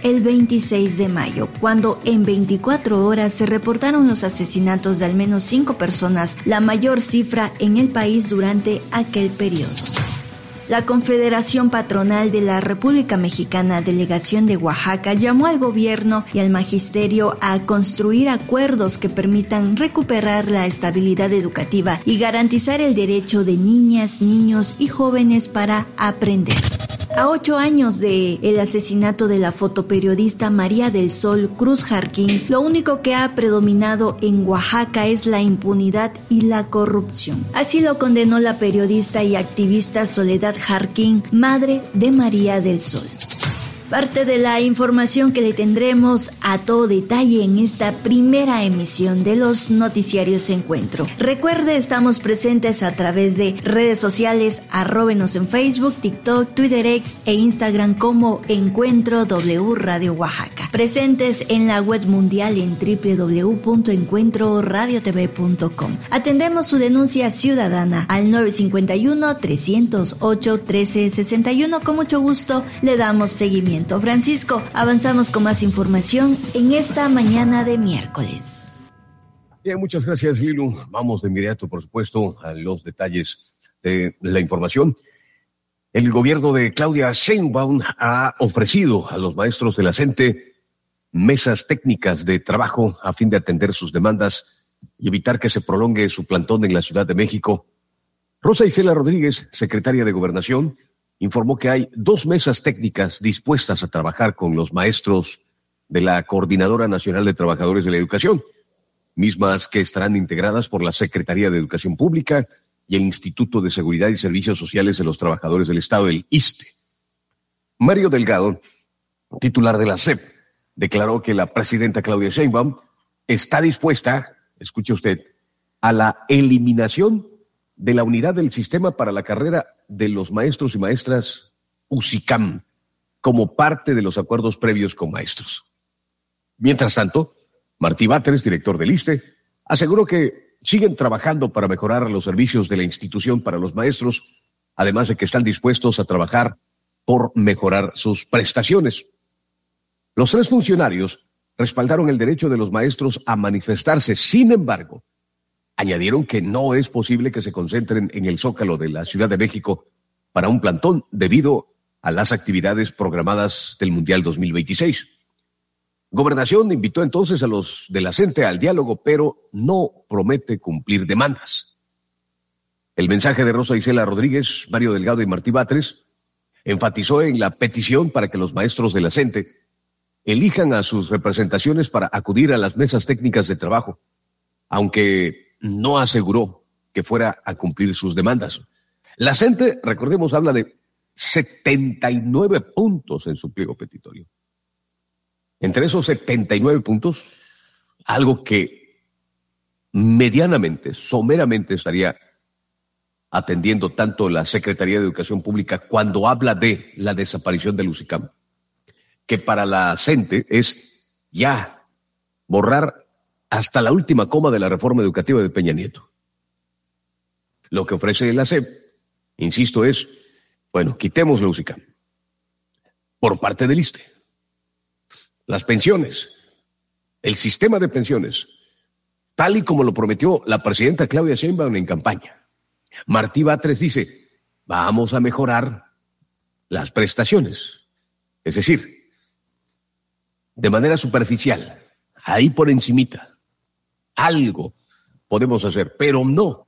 el 26 de mayo, cuando en 24 horas se reportaron los asesinatos de al menos 5 personas, la mayor cifra en el país durante aquel periodo. La Confederación Patronal de la República Mexicana, Delegación de Oaxaca, llamó al gobierno y al magisterio a construir acuerdos que permitan recuperar la estabilidad educativa y garantizar el derecho de niñas, niños y jóvenes para aprender. A 8 años de el asesinato de la fotoperiodista María del Sol Cruz Jarquín, lo único que ha predominado en Oaxaca es la impunidad y la corrupción. Así lo condenó la periodista y activista Soledad Jarquín, madre de María del Sol. Parte de la información que le tendremos a todo detalle en esta primera emisión de los noticiarios Encuentro. Recuerde, estamos presentes a través de redes sociales, arróbenos en Facebook, TikTok, Twitter X e Instagram como Encuentro W Radio Oaxaca. Presentes en la web mundial en www.encuentroradiotv.com. Atendemos su denuncia ciudadana al 951-308-1361. Con mucho gusto le damos seguimiento. Francisco, avanzamos con más información en esta mañana de miércoles. Bien, muchas gracias, Lilu. Vamos de inmediato, por supuesto, a los detalles de la información. El gobierno de Claudia Sheinbaum ha ofrecido a los maestros de la CENTE mesas técnicas de trabajo a fin de atender sus demandas y evitar que se prolongue su plantón en la Ciudad de México. Rosa Isela Rodríguez, secretaria de Gobernación, informó que hay 2 mesas técnicas dispuestas a trabajar con los maestros de la Coordinadora Nacional de Trabajadores de la Educación, mismas que estarán integradas por la Secretaría de Educación Pública y el Instituto de Seguridad y Servicios Sociales de los Trabajadores del Estado, el ISSSTE. Mario Delgado, titular de la SEP, declaró que la presidenta Claudia Sheinbaum está dispuesta, escuche usted, a la eliminación de la unidad del sistema para la carrera de los maestros y maestras USICAM como parte de los acuerdos previos con maestros. Mientras tanto, Martí Batres, director del ISSSTE, aseguró que siguen trabajando para mejorar los servicios de la institución para los maestros, además de que están dispuestos a trabajar por mejorar sus prestaciones. Los 3 funcionarios respaldaron el derecho de los maestros a manifestarse. Sin embargo, añadieron que no es posible que se concentren en el Zócalo de la Ciudad de México para un plantón debido a las actividades programadas del Mundial 2026. Gobernación invitó entonces a los de la CENTE al diálogo, pero no promete cumplir demandas. El mensaje de Rosa Isela Rodríguez, Mario Delgado y Martí Batres enfatizó en la petición para que los maestros de la CENTE elijan a sus representaciones para acudir a las mesas técnicas de trabajo, aunque no aseguró que fuera a cumplir sus demandas. La CENTE, recordemos, habla de 79 puntos en su pliego petitorio. Entre esos 79 puntos, algo que medianamente, someramente estaría atendiendo tanto la Secretaría de Educación Pública cuando habla de la desaparición del USICAM, que para la CENTE es ya borrar hasta la última coma de la reforma educativa de Peña Nieto. Lo que ofrece la SEP, insisto, es, bueno, quitemos la USICAM por parte del ISSSTE. Las pensiones, el sistema de pensiones, tal y como lo prometió la presidenta Claudia Sheinbaum en campaña. Martí Batres dice, vamos a mejorar las prestaciones. Es decir, de manera superficial, ahí por encimita. Algo podemos hacer, pero no,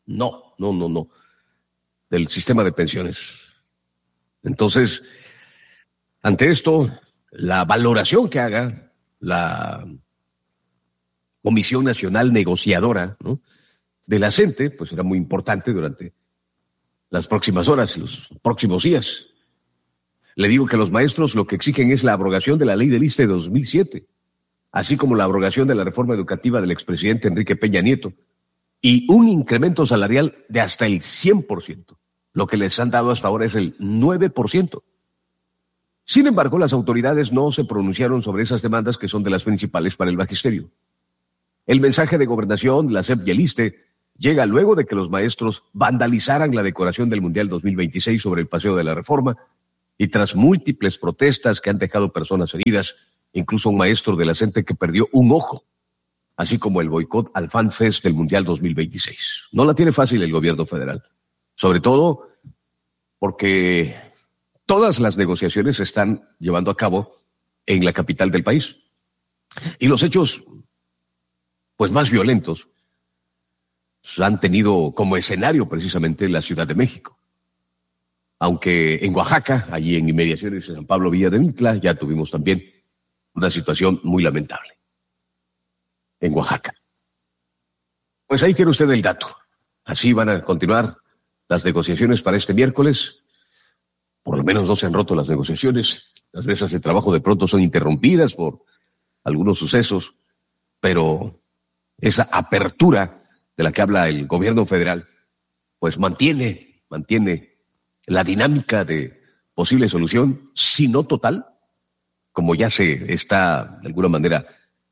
del sistema de pensiones. Entonces, ante esto, la valoración que haga la Comisión Nacional Negociadora, ¿no?, de la CENTE, pues será muy importante durante las próximas horas y los próximos días. Le digo que los maestros lo que exigen es la abrogación de la ley del ISSSTE de 2007, así como la abrogación de la reforma educativa del expresidente Enrique Peña Nieto, y un incremento salarial de hasta el 100%. Lo que les han dado hasta ahora es el 9%. Sin embargo, las autoridades no se pronunciaron sobre esas demandas que son de las principales para el magisterio. El mensaje de Gobernación, la SEP y el ISSSTE llega luego de que los maestros vandalizaran la decoración del Mundial 2026 sobre el Paseo de la Reforma y tras múltiples protestas que han dejado personas heridas, incluso un maestro de la CENTE que perdió un ojo, así como el boicot al Fan Fest del Mundial 2026. No la tiene fácil el gobierno federal, sobre todo porque todas las negociaciones se están llevando a cabo en la capital del país. Y los hechos, pues más violentos, han tenido como escenario precisamente la Ciudad de México. Aunque en Oaxaca, allí en inmediaciones de San Pablo Villa de Mitla, ya tuvimos también una situación muy lamentable. En Oaxaca. Pues ahí tiene usted el dato. Así van a continuar las negociaciones para este miércoles. Por lo menos no se han roto las negociaciones. Las mesas de trabajo de pronto son interrumpidas por algunos sucesos, pero esa apertura de la que habla el gobierno federal, pues mantiene la dinámica de posible solución, si no total, como ya se está de alguna manera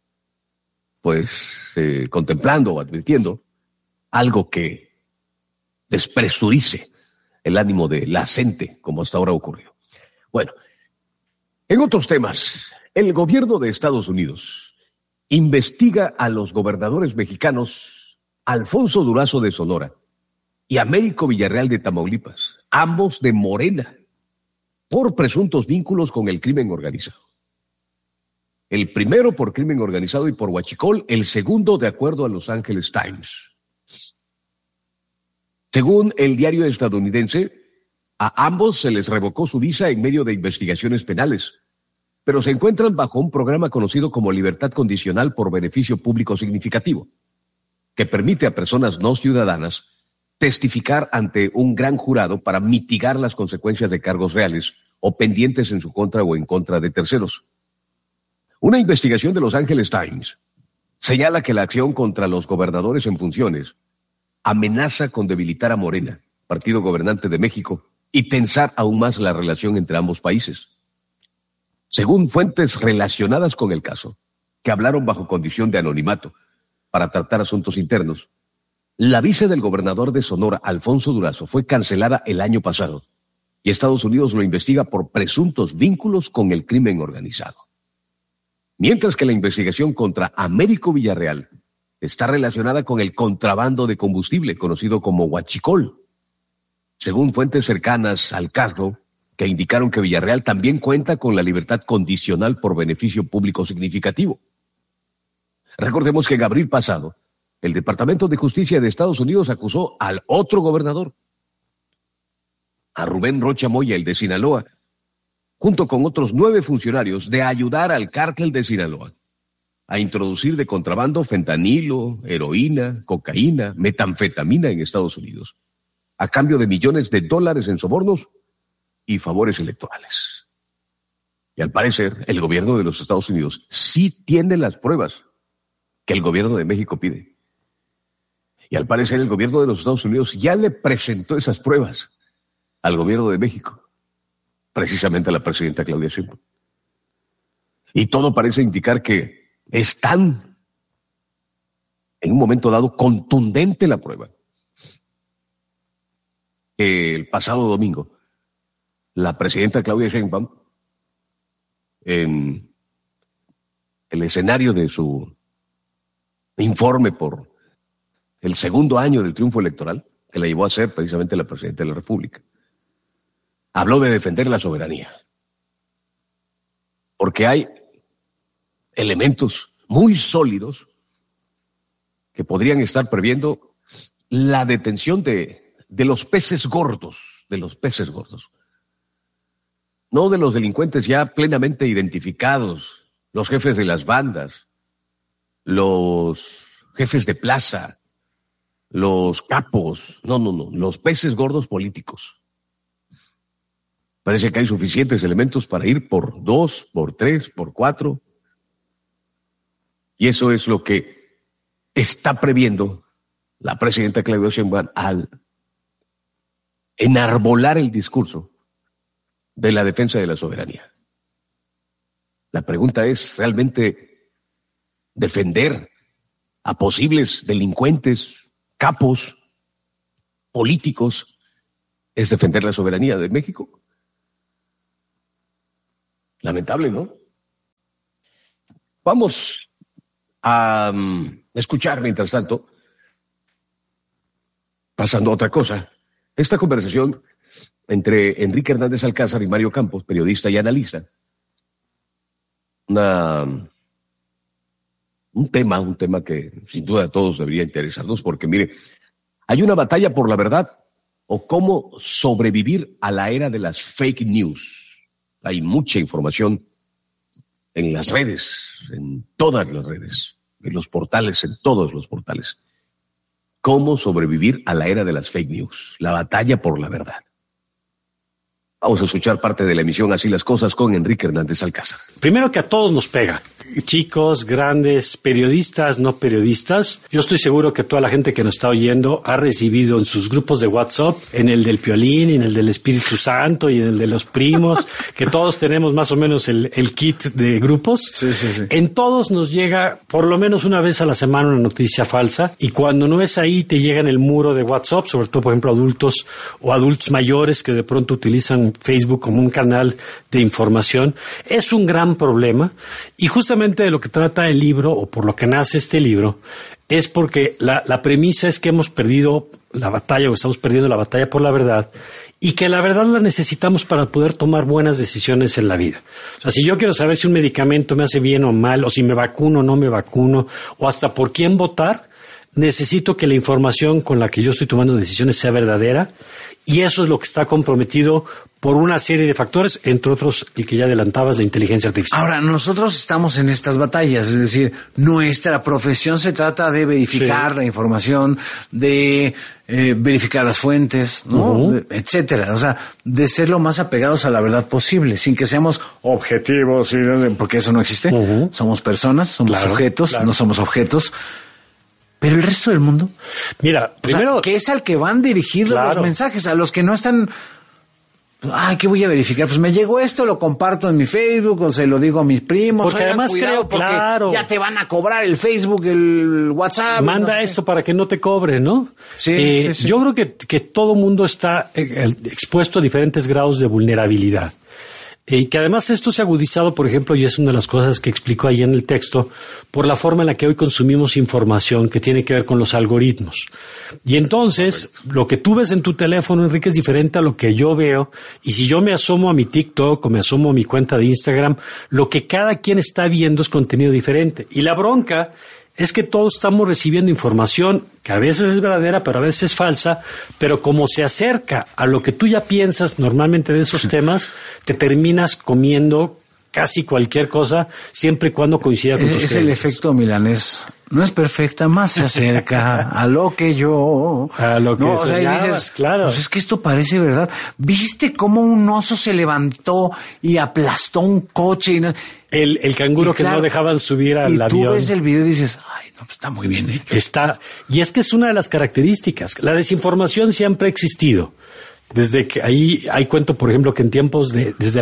pues contemplando o advirtiendo, algo que despresurice el ánimo de la gente, como hasta ahora ocurrió. Bueno, en otros temas, el gobierno de Estados Unidos investiga a los gobernadores mexicanos Alfonso Durazo de Sonora y Américo Villarreal de Tamaulipas, ambos de Morena, por presuntos vínculos con el crimen organizado. El primero por crimen organizado y por huachicol, el segundo de acuerdo a Los Angeles Times. Según el diario estadounidense, a ambos se les revocó su visa en medio de investigaciones penales, pero se encuentran bajo un programa conocido como libertad condicional por beneficio público significativo, que permite a personas no ciudadanas testificar ante un gran jurado para mitigar las consecuencias de cargos reales o pendientes en su contra o en contra de terceros. Una investigación de Los Angeles Times señala que la acción contra los gobernadores en funciones amenaza con debilitar a Morena, partido gobernante de México, y tensar aún más la relación entre ambos países. Según fuentes relacionadas con el caso, que hablaron bajo condición de anonimato para tratar asuntos internos, la visa del gobernador de Sonora, Alfonso Durazo, fue cancelada el año pasado y Estados Unidos lo investiga por presuntos vínculos con el crimen organizado. Mientras que la investigación contra Américo Villarreal está relacionada con el contrabando de combustible, conocido como huachicol. Según fuentes cercanas al caso, que indicaron que Villarreal también cuenta con la libertad condicional por beneficio público significativo. Recordemos que en abril pasado, el Departamento de Justicia de Estados Unidos acusó al otro gobernador, a Rubén Rocha Moya, el de Sinaloa, junto con otros 9 funcionarios, de ayudar al cártel de Sinaloa a introducir de contrabando fentanilo, heroína, cocaína, metanfetamina en Estados Unidos, a cambio de millones de dólares en sobornos y favores electorales. Y al parecer, el gobierno de los Estados Unidos sí tiene las pruebas que el gobierno de México pide. Y al parecer, el gobierno de los Estados Unidos ya le presentó esas pruebas al gobierno de México, precisamente a la presidenta Claudia Sheinbaum. Y todo parece indicar que es tan, en un momento dado, contundente la prueba, que el pasado domingo, la presidenta Claudia Sheinbaum, en el escenario de su informe por el segundo año del triunfo electoral, que la llevó a ser precisamente la presidenta de la República, habló de defender la soberanía. Porque hay elementos muy sólidos que podrían estar previendo la detención de los peces gordos, no de los delincuentes ya plenamente identificados, los jefes de las bandas, los jefes de plaza, los capos, no, los peces gordos políticos. Parece que hay suficientes elementos para ir por 2, por 3, por 4. Y eso es lo que está previendo la presidenta Claudia Sheinbaum al enarbolar el discurso de la defensa de la soberanía. La pregunta es, ¿realmente defender a posibles delincuentes, capos, políticos, es defender la soberanía de México? Lamentable, ¿no? Vamos a escuchar, mientras tanto, pasando a otra cosa, esta conversación entre Enrique Hernández Alcázar y Mario Campos, periodista y analista. Un tema que sin duda a todos debería interesarnos, porque mire, hay una batalla por la verdad o cómo sobrevivir a la era de las fake news. Hay mucha información en las redes, en todas las redes, en los portales, en todos los portales. ¿Cómo sobrevivir a la era de las fake news? La batalla por la verdad. Vamos a escuchar parte de la emisión Así las Cosas con Enrique Hernández Alcázar. Primero, que a todos nos pega. Chicos, grandes, periodistas, no periodistas. Yo estoy seguro que toda la gente que nos está oyendo ha recibido en sus grupos de WhatsApp, en el del Piolín, en el del Espíritu Santo y en el de los primos, que todos tenemos más o menos el kit de grupos. Sí. En todos nos llega por lo menos una vez a la semana una noticia falsa, y cuando no es ahí te llega en el muro de WhatsApp, sobre todo por ejemplo adultos o adultos mayores que de pronto utilizan Facebook como un canal de información. Es un gran problema, y justamente de lo que trata el libro, o por lo que nace este libro, es porque la premisa es que hemos perdido la batalla, o estamos perdiendo la batalla por la verdad, y que la verdad la necesitamos para poder tomar buenas decisiones en la vida. O sea, si yo quiero saber si un medicamento me hace bien o mal, o si me vacuno o no me vacuno, o hasta por quién votar, necesito que la información con la que yo estoy tomando decisiones sea verdadera, y eso es lo que está comprometido por una serie de factores, entre otros el que ya adelantabas, la inteligencia artificial. Ahora, nosotros estamos en estas batallas, es decir, nuestra profesión se trata de verificar la información, de verificar las fuentes, ¿no? Etcétera. O sea, de ser lo más apegados a la verdad posible, sin que seamos objetivos, porque eso no existe. Somos personas, somos sujetos, no somos objetos. Pero el resto del mundo, mira, primero, que es al que van dirigidos los mensajes, a los que no están. ¿Qué voy a verificar? Pues me llegó esto, lo comparto en mi Facebook, o se lo digo a mis primos. Porque además creo, ya te van a cobrar el Facebook, el WhatsApp. Manda esto para que no te cobre, ¿no? Sí. Yo creo que todo mundo está expuesto a diferentes grados de vulnerabilidad. Y que además esto se ha agudizado, por ejemplo, y es una de las cosas que explico ahí en el texto, por la forma en la que hoy consumimos información que tiene que ver con los algoritmos. Y entonces, lo que tú ves en tu teléfono, Enrique, es diferente a lo que yo veo. Y si yo me asomo a mi TikTok o me asomo a mi cuenta de Instagram, lo que cada quien está viendo es contenido diferente. Y la bronca es que todos estamos recibiendo información que a veces es verdadera, pero a veces es falsa, pero como se acerca a lo que tú ya piensas normalmente de esos temas, te terminas comiendo casi cualquier cosa, siempre y cuando coincida con tus creencias. Es el efecto milanés. No es perfecta, más se acerca a lo que yo... A lo que o sea, y dices, claro. Pues es que esto parece verdad. ¿Viste cómo un oso se levantó y aplastó un coche? El canguro que no dejaban subir al avión. Y tú ves el video y dices, pues está muy bien hecho. Y es que es una de las características. La desinformación siempre ha existido. Desde que ahí cuento, por ejemplo, que en tiempos desde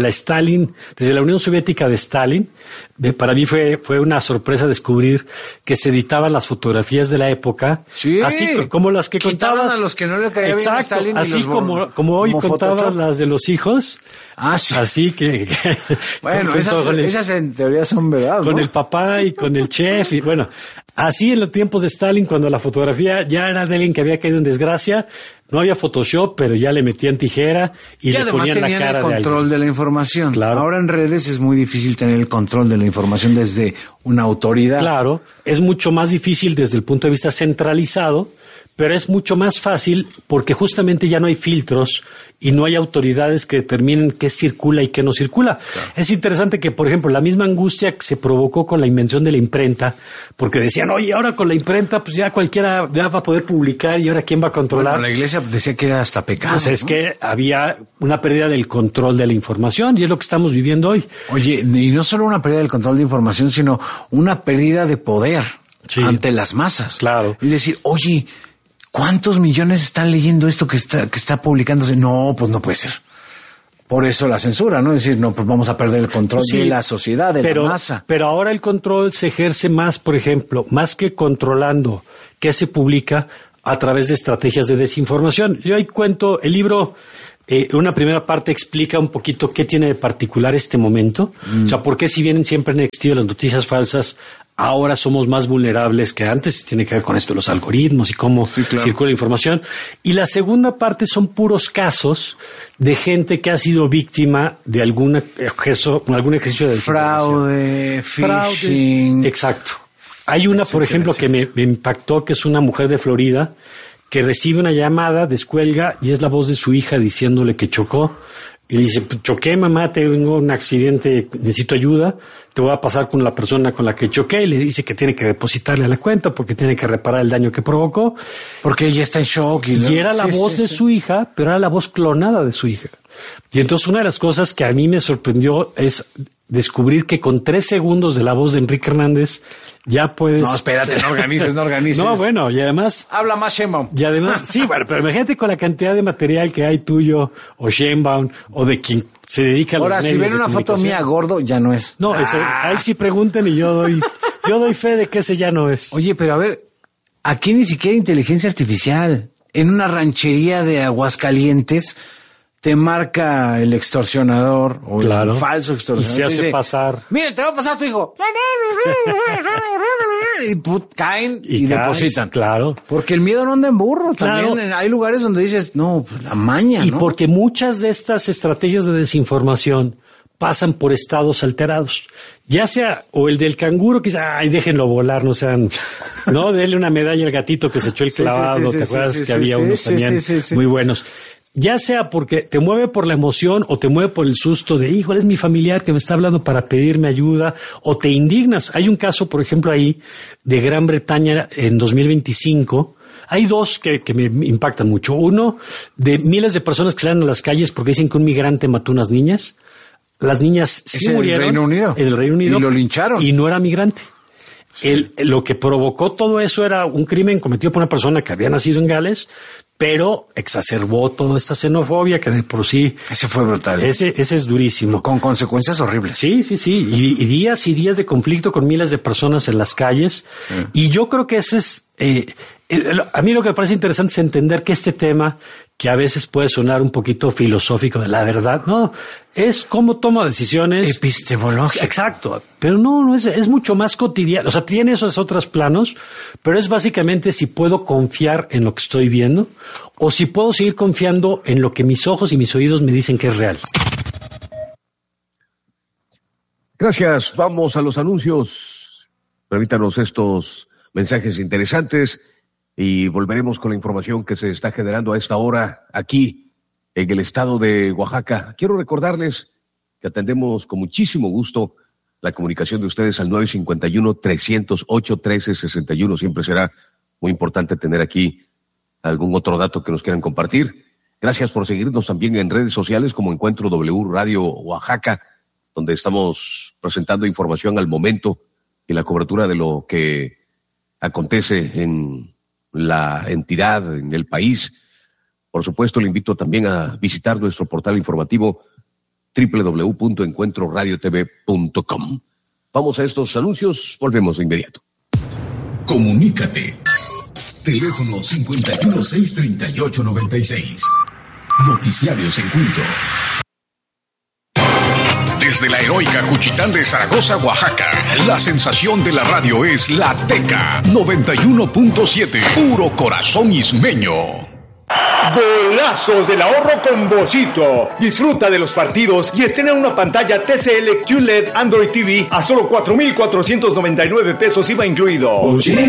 la Unión Soviética de Stalin, para mí fue una sorpresa descubrir que se editaban las fotografías de la época, así como las que contabas a los que no le caía bien a Stalin, así como hoy contabas las de los hijos. Sí. Así que bueno, esas en teoría son verdad, ¿no? Con el papá y con el chef, y bueno, así en los tiempos de Stalin, cuando la fotografía ya era de alguien que había caído en desgracia, no había Photoshop, pero ya le metían tijera y le ponían la cara de alguien. Además tenían el control de la información. Claro. Ahora en redes es muy difícil tener el control de la información desde una autoridad. Claro, es mucho más difícil desde el punto de vista centralizado, pero es mucho más fácil porque justamente ya no hay filtros y no hay autoridades que determinen qué circula y qué no circula. Claro. Es interesante que, por ejemplo, la misma angustia que se provocó con la invención de la imprenta, porque decían, oye, ahora con la imprenta, pues ya cualquiera ya va a poder publicar y ahora quién va a controlar. Bueno, la iglesia decía que era hasta pecado. Pues es que había una pérdida del control de la información y es lo que estamos viviendo hoy. Oye, y no solo una pérdida del control de información, sino una pérdida de poder ante las masas. Claro. Es decir, oye, ¿cuántos millones están leyendo esto que está publicándose? No, pues no puede ser. Por eso la censura, ¿no? Es decir, no, pues vamos a perder el control de la sociedad, de la masa. Pero ahora el control se ejerce más, por ejemplo, más que controlando qué se publica, a través de estrategias de desinformación. Yo ahí cuento, el libro, una primera parte explica un poquito qué tiene de particular este momento. O sea, por qué si bien siempre han existido las noticias falsas, ahora somos más vulnerables que antes. Tiene que ver con esto, los algoritmos y cómo circula la información. Y la segunda parte son puros casos de gente que ha sido víctima de algún ejercicio de desinformación. Phishing. Exacto. Hay una, por ejemplo, que me impactó, que es una mujer de Florida que recibe una llamada, descuelga y es la voz de su hija diciéndole que chocó. Y le dice, choqué, mamá, tengo un accidente, necesito ayuda, te voy a pasar con la persona con la que choqué. Y le dice que tiene que depositarle a la cuenta porque tiene que reparar el daño que provocó. Porque ella está en shock. Y era la voz de su hija, pero era la voz clonada de su hija. Y entonces una de las cosas que a mí me sorprendió es descubrir que con 3 segundos de la voz de Enrique Hernández ya puedes... No, espérate, no organices. No, bueno, y además... Habla más Sheinbaum. Y además, sí, bueno, pero imagínate con la cantidad de material que hay tuyo, o Sheinbaum, o de quien se dedica a los medios. Ahora, si ven una foto mía gordo, ya no es. No, ahí sí pregunten y yo doy fe de que ese ya no es. Oye, pero a ver, aquí ni siquiera inteligencia artificial. En una ranchería de Aguascalientes te marca el extorsionador o el falso extorsionador. Y se hace pasar. Mira, te va a pasar a tu hijo. Y caen y depositan. Claro. Porque el miedo no anda en burro. También hay lugares donde dices, no, pues la maña, y ¿no? Porque muchas de estas estrategias de desinformación pasan por estados alterados. Ya sea, o el del canguro, que dice, ay, déjenlo volar, no sean, no, denle una medalla al gatito que se echó el clavado, ¿te acuerdas que había unos también muy buenos? Ya sea porque te mueve por la emoción o te mueve por el susto de, híjole, es mi familiar que me está hablando para pedirme ayuda, o te indignas. Hay un caso, por ejemplo, ahí de Gran Bretaña en 2025. Hay 2 que me impactan mucho. Uno, de miles de personas que salen a las calles porque dicen que un migrante mató a unas niñas. Las niñas sí murieron en el Reino Unido. Y lo lincharon. Y no era migrante. Lo que provocó todo eso era un crimen cometido por una persona que había nacido en Gales, pero exacerbó toda esta xenofobia que de por sí... Ese fue brutal. Ese es durísimo. Con consecuencias horribles. Sí. Y días y días de conflicto con miles de personas en las calles. Y yo creo que ese es... a mí lo que me parece interesante es entender que este tema, que a veces puede sonar un poquito filosófico de la verdad, no, es cómo toma decisiones. Epistemológico. Exacto. Pero no es mucho más cotidiano. O sea, tiene esos otros planos, pero es básicamente si puedo confiar en lo que estoy viendo o si puedo seguir confiando en lo que mis ojos y mis oídos me dicen que es real. Gracias. Vamos a los anuncios. Permítanos estos mensajes interesantes y volveremos con la información que se está generando a esta hora aquí en el estado de Oaxaca. Quiero recordarles que atendemos con muchísimo gusto la comunicación de ustedes al 951-308-1361. Siempre será muy importante tener aquí algún otro dato que nos quieran compartir. Gracias por seguirnos también en redes sociales como Encuentro W Radio Oaxaca, donde estamos presentando información al momento y la cobertura de lo que acontece en la entidad, en el país. Por supuesto, le invito también a visitar nuestro portal informativo www.encuentroradiotv.com. Vamos a estos anuncios, volvemos de inmediato. Comunícate. Teléfono 5163896. Noticiarios Encuentro. Desde la heroica Juchitán de Zaragoza, Oaxaca, la sensación de la radio es La Teca 91.7, puro corazón ismeño. Golazos del ahorro con Bochito. Disfruta de los partidos y estrena una pantalla TCL QLED Android TV a solo 4,499 pesos IVA incluido. Bochito.